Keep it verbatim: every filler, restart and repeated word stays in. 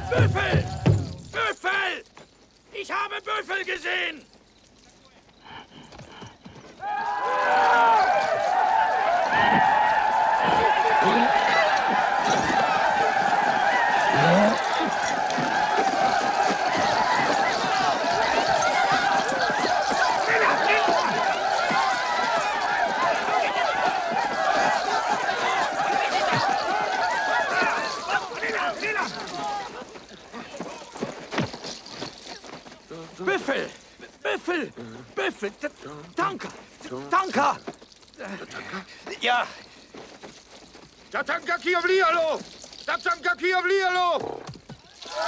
Büffel! Büffel! Ich habe Büffel gesehen! Büffel! Büffel! Büffel! Tanker! Tanker! Ja! Tatanka Kiavlialo! Tatanka Kiavlialo!